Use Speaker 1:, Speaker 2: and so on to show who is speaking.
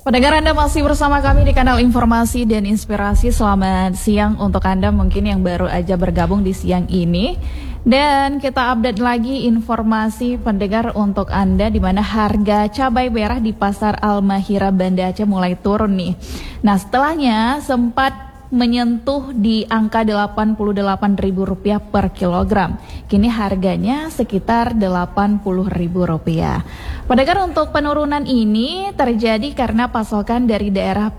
Speaker 1: Pendengar, Anda masih bersama kami di kanal Informasi dan Inspirasi. Selamat siang untuk Anda mungkin yang baru aja bergabung di siang ini. Dan kita update lagi informasi pendengar untuk Anda di mana harga cabai merah di Pasar Al-Mahira Banda Aceh mulai turun nih. Nah, setelahnya sempat menyentuh di angka Rp88.000 per kilogram. Kini harganya sekitar Rp80.000. Pendengar, untuk penurunan ini terjadi karena pasokan dari daerah